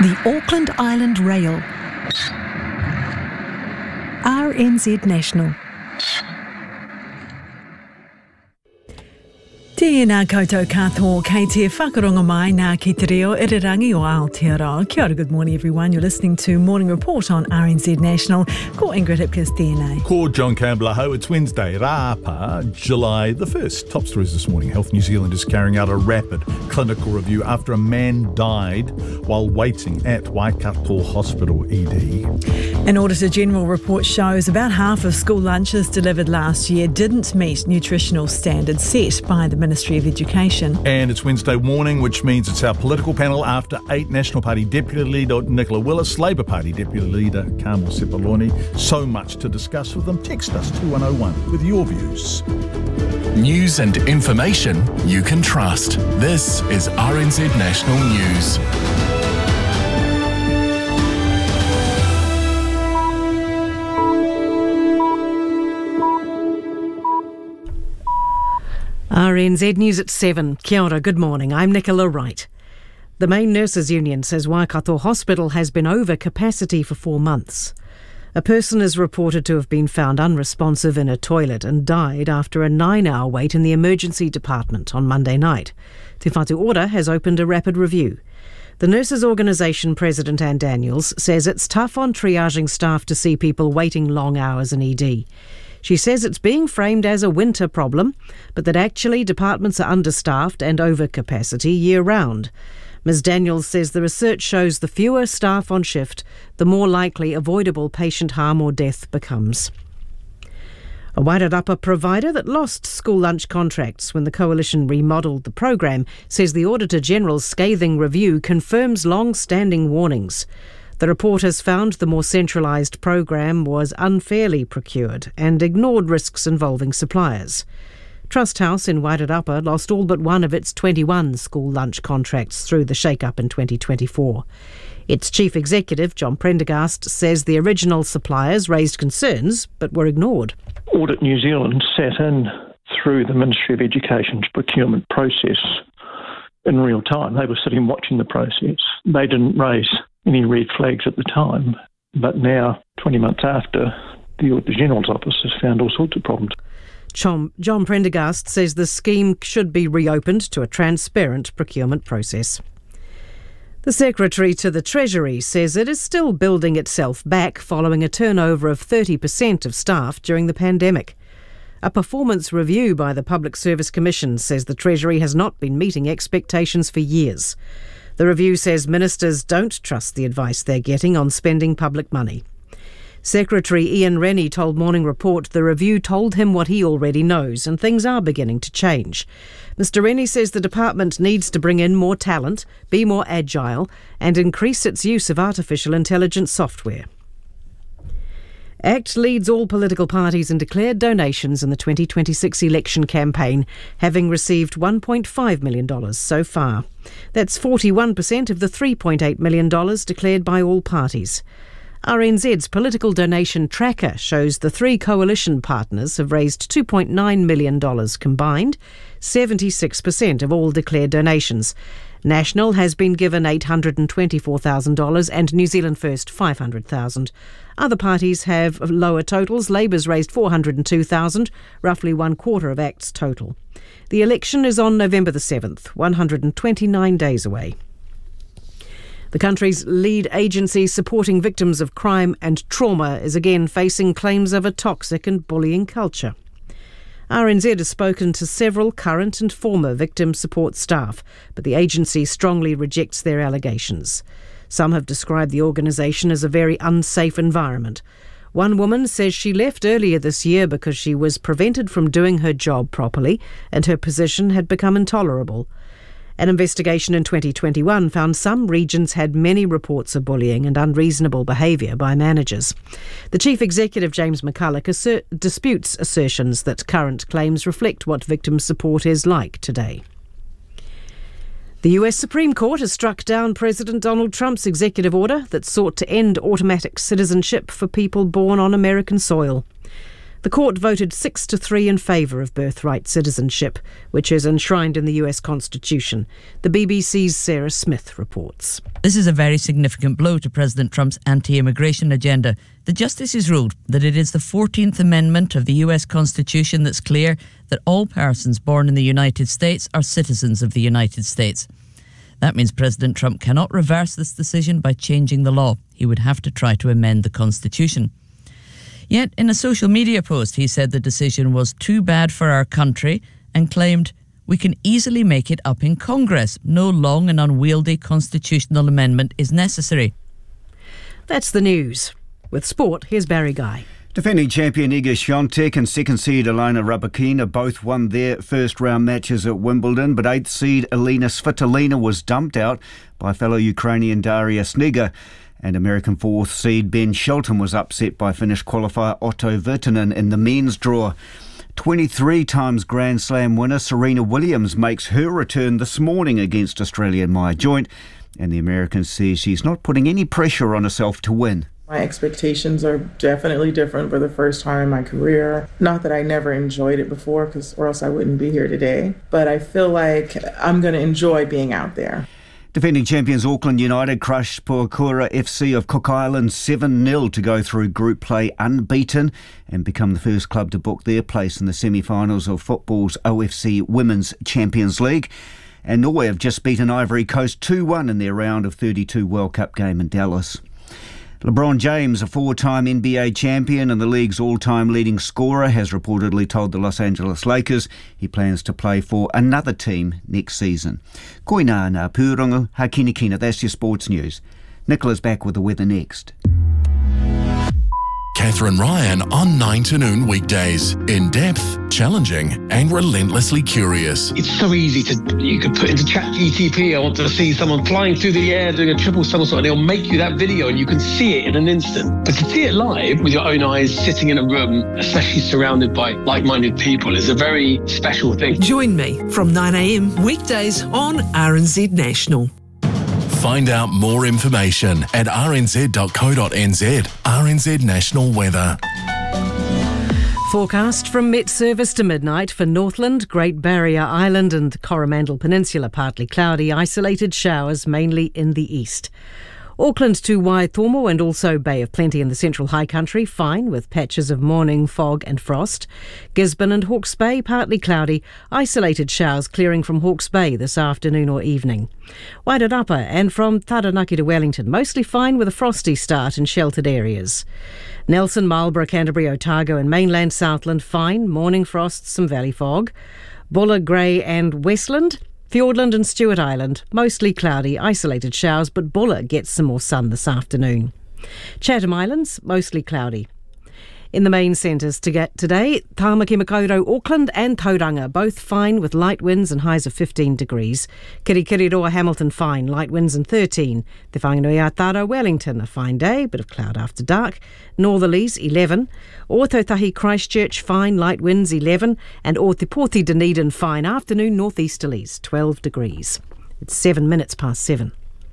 The Auckland Island Rail. RNZ National. Tēnā koutou katoa, kei te whakaronga mai nā ki te reo irirangi o Aotearoa. Kia ora, good morning everyone. You're listening to Morning Report on RNZ National. Ko Ingrid Hipkiss tēnei. Ko John Campbell aho. It's Wednesday, Rāpa, July the 1st. Top stories this morning. Health New Zealand is carrying out a rapid clinical review after a man died while waiting at Waikato Hospital ED. An Auditor General report shows about half of school lunches delivered last year didn't meet nutritional standards set by the Ministry of Education. And it's Wednesday morning, which means it's our political panel after 8 National Party Deputy Leader Nicola Willis, Labour Party Deputy Leader Carmel Sepuloni. So much to discuss with them. Text us 2101 with your views. News and information you can trust. This is RNZ National News. RNZ News at 7. Kia ora, good morning. I'm Nicola Wright. The main nurses union says Waikato Hospital has been over capacity for 4 months. A person is reported to have been found unresponsive in a toilet and died after a 9-hour wait in the emergency department on Monday night. Te Whatu Ora has opened a rapid review. The Nurses Organisation President Anne Daniels says it's tough on triaging staff to see people waiting long hours in ED. She says it's being framed as a winter problem, but that actually departments are understaffed and over capacity year-round. Ms Daniels says the research shows the fewer staff on shift, the more likely avoidable patient harm or death becomes. A Wairarapa provider that lost school lunch contracts when the Coalition remodelled the programme says the Auditor General's scathing review confirms long-standing warnings. The report has found the more centralised programme was unfairly procured and ignored risks involving suppliers. Trust House in Wairarapa lost all but one of its 21 school lunch contracts through the shake-up in 2024. Its chief executive, John Prendergast, says the original suppliers raised concerns but were ignored. Audit New Zealand sat in through the Ministry of Education's procurement process in real time. They were sitting watching the process. They didn't raise any red flags at the time, but now, 20 months after, the Auditor General's office has found all sorts of problems. John Prendergast says the scheme should be reopened to a transparent procurement process. The Secretary to the Treasury says it is still building itself back following a turnover of 30% of staff during the pandemic. A performance review by the Public Service Commission says the Treasury has not been meeting expectations for years. The review says ministers don't trust the advice they're getting on spending public money. Secretary Ian Rennie told Morning Report the review told him what he already knows and things are beginning to change. Mr Rennie says the department needs to bring in more talent, be more agile and increase its use of artificial intelligence software. ACT leads all political parties in declared donations in the 2026 election campaign, having received $1.5 million so far. That's 41% of the $3.8 million declared by all parties. RNZ's political donation tracker shows the 3 coalition partners have raised $2.9 million combined, 76% of all declared donations. National has been given $824,000 and New Zealand First $500,000. Other parties have lower totals. Labour's raised $402,000, roughly 1/4 of ACT's total. The election is on November the 7th, 129 days away. The country's lead agency supporting victims of crime and trauma is again facing claims of a toxic and bullying culture. RNZ has spoken to several current and former victim support staff, but the agency strongly rejects their allegations. Some have described the organisation as a very unsafe environment. One woman says she left earlier this year because she was prevented from doing her job properly and her position had become intolerable. An investigation in 2021 found some regions had many reports of bullying and unreasonable behaviour by managers. The Chief Executive, James McCulloch, disputes assertions that current claims reflect what victim support is like today. The US Supreme Court has struck down President Donald Trump's executive order that sought to end automatic citizenship for people born on American soil. The The court voted 6-3 in favour of birthright citizenship, which is enshrined in the US Constitution. The BBC's Sarah Smith reports. This is a very significant blow to President Trump's anti-immigration agenda. The justices ruled that it is the 14th Amendment of the US Constitution that's clear that all persons born in the United States are citizens of the United States. That means President Trump cannot reverse this decision by changing the law. He would have to try to amend the Constitution. Yet, in a social media post, he said the decision was too bad for our country and claimed, "We can easily make it up in Congress. No long and unwieldy constitutional amendment is necessary." That's the news. With sport, here's Barry Guy. Defending champion Iga Świątek and second seed Elena Rybakina both won their first round matches at Wimbledon, but 8th seed Elina Svitolina was dumped out by fellow Ukrainian Daria Sneger, and American 4th seed Ben Shelton was upset by Finnish qualifier Otto Virtanen in the men's draw. 23 times Grand Slam winner Serena Williams makes her return this morning against Australian Maya Joint, and the American says she's not putting any pressure on herself to win. My expectations are definitely different for the first time in my career. Not that I never enjoyed it before, or else I wouldn't be here today. But I feel like I'm going to enjoy being out there. Defending champions Auckland United crushed Puakura FC of Cook Islands 7-0 to go through group play unbeaten and become the first club to book their place in the semi-finals of football's OFC Women's Champions League. And Norway have just beaten Ivory Coast 2-1 in their round of 32 World Cup game in Dallas. LeBron James, a 4-time NBA champion and the league's all-time leading scorer, has reportedly told the Los Angeles Lakers he plans to play for another team next season. Koina ngā pūrongo, hakinakina, that's your sports news. Nicola's back with the weather next. Catherine Ryan on 9 to noon weekdays. In depth, challenging and relentlessly curious. It's so easy you could put into ChatGPT, I want to see someone flying through the air doing a triple somersault, and it'll make you that video and you can see it in an instant. But to see it live with your own eyes, sitting in a room, especially surrounded by like-minded people, is a very special thing. Join me from 9 a.m. weekdays on RNZ National. Find out more information at rnz.co.nz. RNZ National Weather. Forecast from Met Service to midnight for Northland, Great Barrier Island and Coromandel Peninsula, partly cloudy, isolated showers mainly in the east. Auckland to Waitomo and also Bay of Plenty in the central high country, fine with patches of morning fog and frost. Gisborne and Hawke's Bay, partly cloudy, isolated showers clearing from Hawke's Bay this afternoon or evening. Wairarapa and from Taranaki to Wellington, mostly fine with a frosty start in sheltered areas. Nelson, Marlborough, Canterbury, Otago and mainland Southland, fine, morning frost, some valley fog. Buller, Grey and Westland, Fiordland and Stewart Island, mostly cloudy, isolated showers, but Buller gets some more sun this afternoon. Chatham Islands, mostly cloudy. In the main centres today, Tāmaki Makaurau, Auckland and Tauranga, both fine with light winds and highs of 15 degrees. Kirikiriroa, Hamilton, fine, light winds and 13. Te Whanganui-a-Taro, Wellington, a fine day, bit of cloud after dark. Northerlies, 11. Ōtautahi, Christchurch, fine, light winds, 11. And Ōtepoti, Dunedin, fine, afternoon northeasterlies, 12 degrees. It's 7 minutes past 7.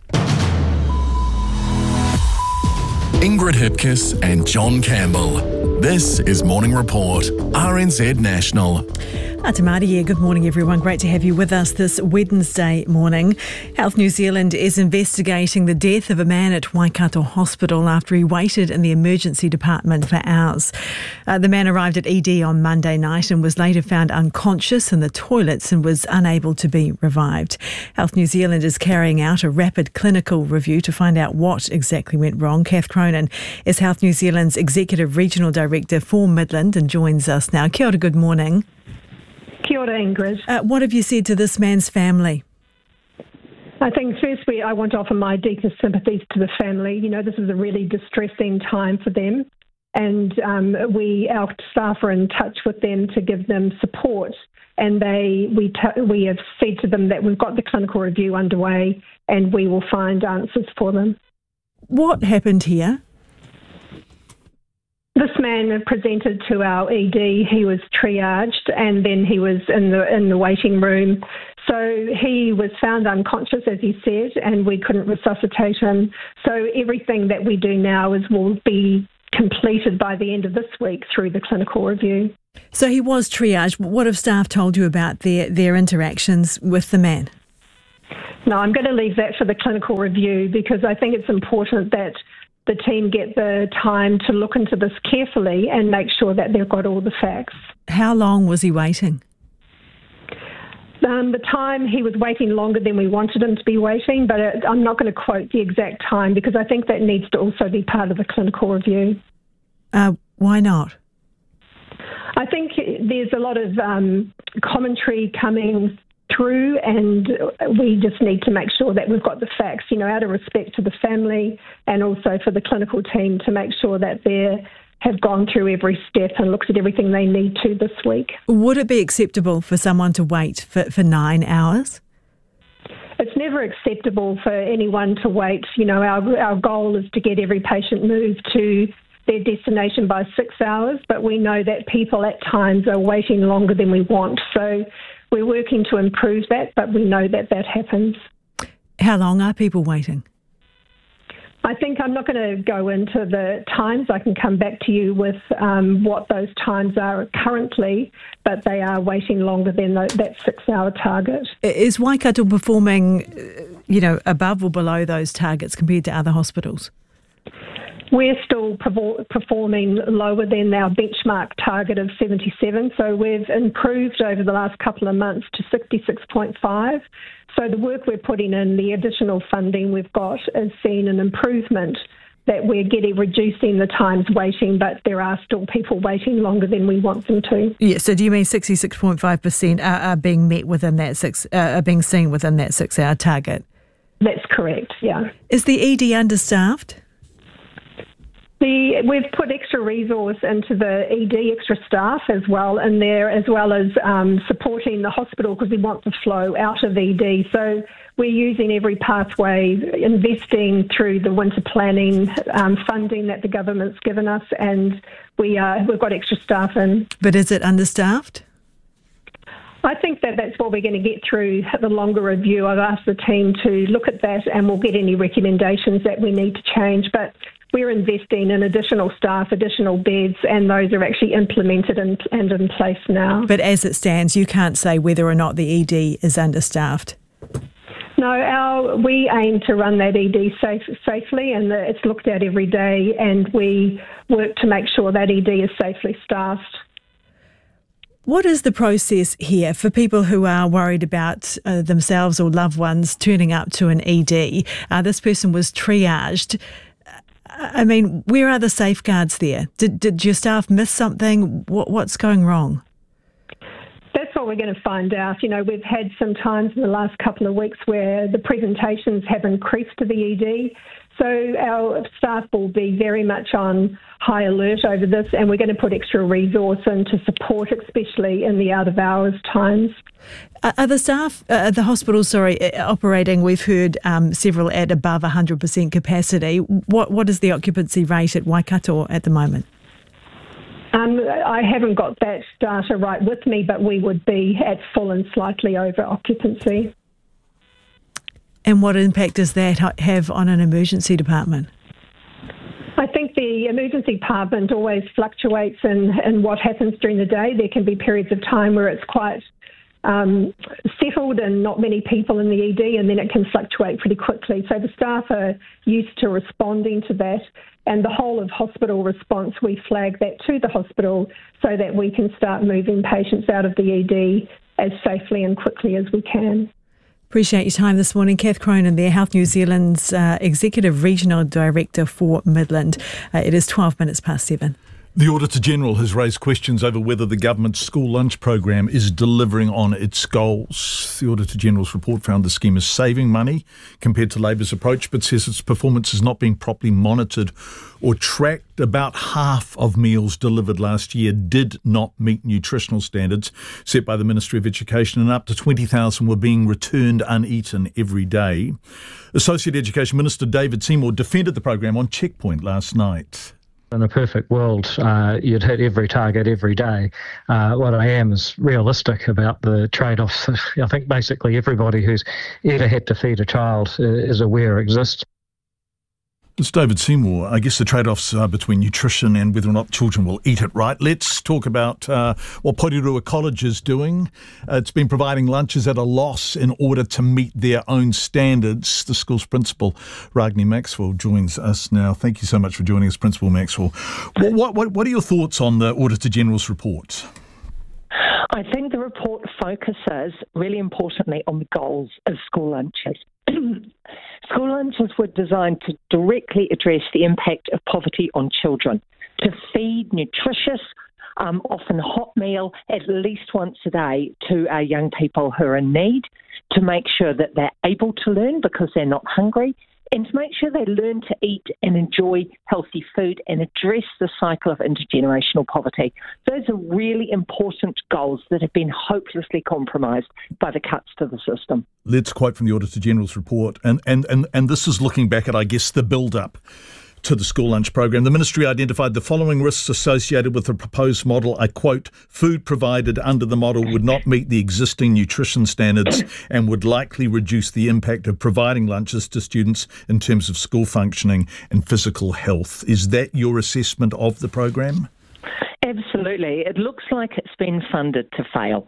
Ingrid Hipkiss and John Campbell. This is Morning Report, RNZ National. Atamari, good morning everyone. Great to have you with us this Wednesday morning. Health New Zealand is investigating the death of a man at Waikato Hospital after he waited in the emergency department for hours. The man arrived at ED on Monday night and was later found unconscious in the toilets and was unable to be revived. Health New Zealand is carrying out a rapid clinical review to find out what exactly went wrong. Kath Cronin is Health New Zealand's Executive Regional Director for Midland and joins us now. Kia ora, good morning. Kia ora, Ingrid. What have you said to this man's family? I think firstly I want to offer my deepest sympathies to the family. You know, this is a really distressing time for them, and our staff are in touch with them to give them support. And we have said to them that we've got the clinical review underway and we will find answers for them. What happened here? This man presented to our ED. He was triaged and then he was in the waiting room. So he was found unconscious, as he said, and we couldn't resuscitate him. So everything that we do now will be completed by the end of this week through the clinical review. So he was triaged. What have staff told you about their interactions with the man? No, I'm going to leave that for the clinical review because I think it's important that the team get the time to look into this carefully and make sure that they've got all the facts. How long was he waiting? The time he was waiting longer than we wanted him to be waiting, but I'm not going to quote the exact time because I think that needs to also be part of the clinical review. Why not? I think there's a lot of commentary coming through, and we just need to make sure that we've got the facts, out of respect to the family and also for the clinical team to make sure that they have gone through every step and looked at everything they need to this week. Would it be acceptable for someone to wait for 9 hours? It's never acceptable for anyone to wait. Our goal is to get every patient moved to their destination by 6 hours, but we know that people at times are waiting longer than we want. So we're working to improve that, but we know that happens. How long are people waiting? I think I'm not going to go into the times. I can come back to you with what those times are currently, but they are waiting longer than that 6-hour target. Is Waikato performing, above or below those targets compared to other hospitals? We're still performing lower than our benchmark target of 77, so we've improved over the last couple of months to 66.5. So the work we're putting in, the additional funding we've got, has seen an improvement that we're reducing the times waiting, but there are still people waiting longer than we want them to. Yeah, so do you mean 66.5% are being met within that are being seen within that 6-hour target? That's correct, yeah. Is the ED understaffed? We've put extra resource into the ED, extra staff as well in there, as well as supporting the hospital because we want the flow out of ED. So we're using every pathway, investing through the winter planning funding that the government's given us, and we've got extra staff in. But is it understaffed? I think that's what we're going to get through the longer review. I've asked the team to look at that and we'll get any recommendations that we need to change. But we're investing in additional staff, additional beds, and those are actually implemented and in place now. But as it stands, you can't say whether or not the ED is understaffed. No, we aim to run that ED safely, and it's looked at every day, and we work to make sure that ED is safely staffed. What is the process here for people who are worried about themselves or loved ones turning up to an ED? This person was triaged. I mean, where are the safeguards there? Did your staff miss something? What's going wrong? That's what we're going to find out. We've had some times in the last couple of weeks where the presentations have increased to the ED. So our staff will be very much on high alert over this, and we're going to put extra resource in to support, especially in the out-of-hours times. Are the staff, the hospitals, operating, we've heard several at above 100% capacity. What is the occupancy rate at Waikato at the moment? I haven't got that data right with me, but we would be at full and slightly over occupancy. And what impact does that have on an emergency department? I think the emergency department always fluctuates in what happens during the day. There can be periods of time where it's quite settled and not many people in the ED, and then it can fluctuate pretty quickly. So the staff are used to responding to that, and the whole of hospital response, we flag that to the hospital so that we can start moving patients out of the ED as safely and quickly as we can. Appreciate your time this morning. Kath Cronin there, Health New Zealand's Executive Regional Director for Midland. It is 12 minutes past 7. The Auditor-General has raised questions over whether the government's school lunch program is delivering on its goals. The Auditor-General's report found the scheme is saving money compared to Labour's approach, but says its performance has not been properly monitored or tracked. About half of meals delivered last year did not meet nutritional standards set by the Ministry of Education, and up to 20,000 were being returned uneaten every day. Associate Education Minister David Seymour defended the program on Checkpoint last night. In a perfect world, you'd hit every target every day. What I am is realistic about the trade-offs. I think basically everybody who's ever had to feed a child is aware exists. It's David Seymour. I guess the trade-offs between nutrition and whether or not children will eat it right. Let's talk about what Porirua College is doing. It's been providing lunches at a loss in order to meet their own standards. The school's principal, Ragni Maxwell, joins us now. Thank you so much for joining us, Principal Maxwell. What are your thoughts on the Auditor General's report? I think the report focuses really importantly on the goals of school lunches. School lunches were designed to directly address the impact of poverty on children, to feed nutritious, often hot meal at least once a day to our young people who are in need, to make sure that they're able to learn because they're not hungry, and to make sure they learn to eat and enjoy healthy food and address the cycle of intergenerational poverty. Those are really important goals that have been hopelessly compromised by the cuts to the system. Let's quote from the Auditor General's report, and this is looking back at, I guess, the build-up to the school lunch program. The ministry identified the following risks associated with the proposed model. I quote, food provided under the model would not meet the existing nutrition standards and would likely reduce the impact of providing lunches to students in terms of school functioning and physical health. Is that your assessment of the program? Absolutely. It looks like it's been funded to fail.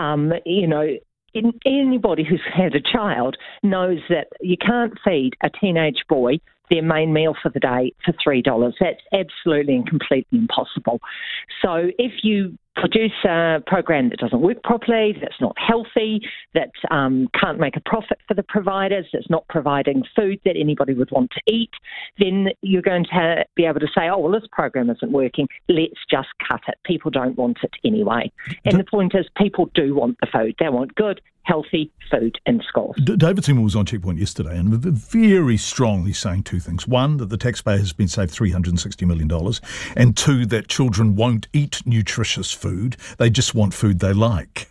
Anybody who's had a child knows that you can't feed a teenage boy their main meal for the day for $3. That's absolutely and completely impossible. So if you produce a program that doesn't work properly, that's not healthy, that can't make a profit for the providers, that's not providing food that anybody would want to eat, then you're going to be able to say, oh, well, this program isn't working, let's just cut it. People don't want it anyway. And the point is, people do want the food. They want good, healthy food in schools. David Seymour was on Checkpoint yesterday and very strongly saying two things. One, that the taxpayer has been saved $360 million, and two, that children won't eat nutritious food. They just want food they like.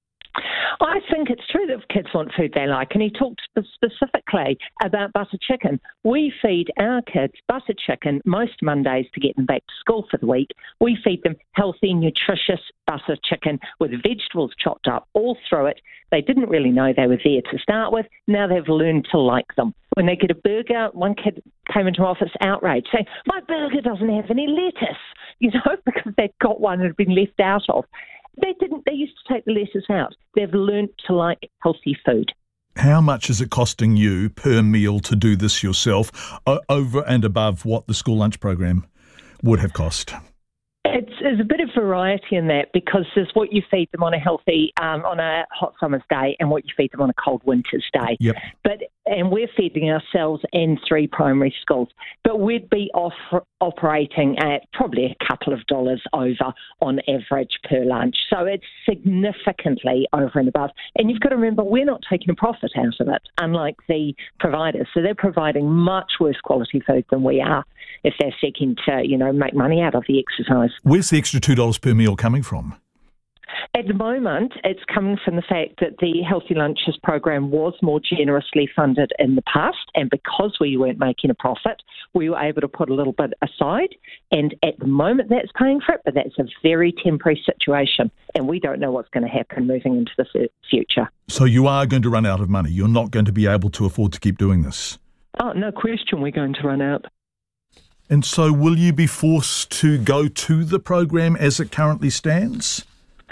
I think it's true that kids want food they like, and he talked specifically about butter chicken. We feed our kids butter chicken most Mondays to get them back to school for the week. We feed them healthy, nutritious butter chicken with vegetables chopped up all through it. They didn't really know they were there to start with. Now they've learned to like them. When they get a burger, one kid came into office outraged, saying, my burger doesn't have any lettuce, because they'd got one that had been left out of. They didn't. They used to take the lettuce out. They've learnt to like healthy food. How much is it costing you per meal to do this yourself, over and above what the school lunch program would have cost? There's a bit of variety in that, because there's what you feed them on a healthy, on a hot summer's day, and what you feed them on a cold winter's day. Yep. And we're feeding ourselves and 3 primary schools, but we'd be operating at probably a couple of dollars over on average per lunch. So it's significantly over and above. And you've got to remember, we're not taking a profit out of it, unlike the providers. So they're providing much worse quality food than we are if they're seeking to, make money out of the exercise. Where's the extra $2 per meal coming from? At the moment, it's coming from the fact that the Healthy Lunches program was more generously funded in the past, and because we weren't making a profit, we were able to put a little bit aside, and at the moment that's paying for it, but that's a very temporary situation, and we don't know what's going to happen moving into the future. So you are going to run out of money. You're not going to be able to afford to keep doing this. Oh, no question we're going to run out. And so will you be forced to go to the program as it currently stands?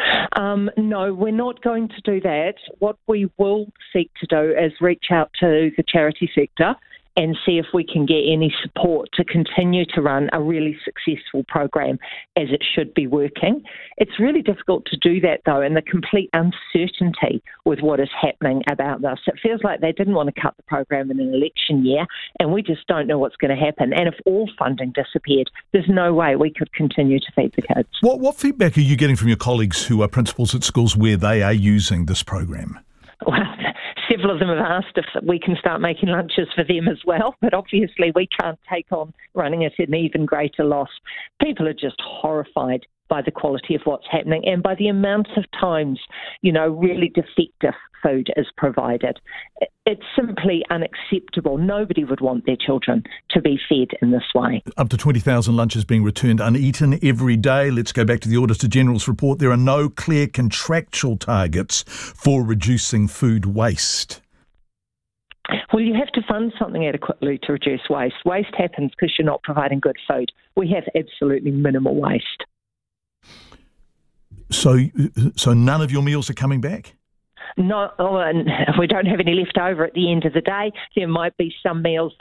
No, we're not going to do that. What we will seek to do is reach out to the charity sector and see if we can get any support to continue to run a really successful program as it should be working. It's really difficult to do that, though, in the complete uncertainty with what is happening about this. It feels like they didn't want to cut the program in an election year, and we just don't know what's going to happen. And if all funding disappeared, there's no way we could continue to feed the kids. What feedback are you getting from your colleagues who are principals at schools where they are using this program? Well, several of them have asked if we can start making lunches for them as well, but obviously we can't take on running it at an even greater loss. People are just horrified by the quality of what's happening and by the amount of times, really defective food is provided. It's simply unacceptable. Nobody would want their children to be fed in this way. Up to 20,000 lunches being returned uneaten every day. Let's go back to the Auditor General's report. There are no clear contractual targets for reducing food waste. Well, you have to fund something adequately to reduce waste. Waste happens because you're not providing good food. We have absolutely minimal waste. So none of your meals are coming back? No, and if we don't have any left over at the end of the day, there might be some meals